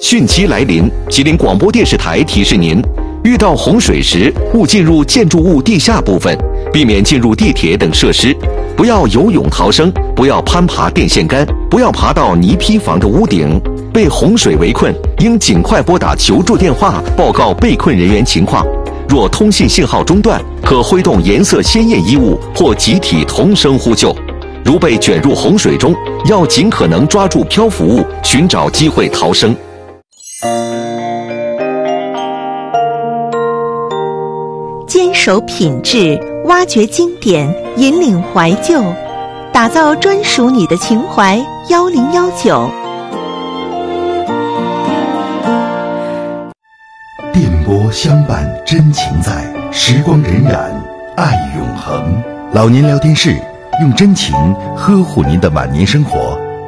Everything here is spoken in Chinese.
汛期来临，吉林广播电视台提示您：遇到洪水时，勿进入建筑物地下部分，避免进入地铁等设施，不要游泳逃生，不要攀爬电线杆，不要爬到泥坯房的屋顶。被洪水围困，应尽快拨打求助电话，报告被困人员情况。若通信信号中断，可挥动颜色鲜艳衣物或集体同声呼救。如被卷入洪水中，要尽可能抓住漂浮物，寻找机会逃生。 坚守品质，挖掘经典，引领怀旧，打造专属你的情怀。1019 电波相伴，真情在，时光荏苒，爱永恒。老年聊天室，用真情呵护您的晚年生活。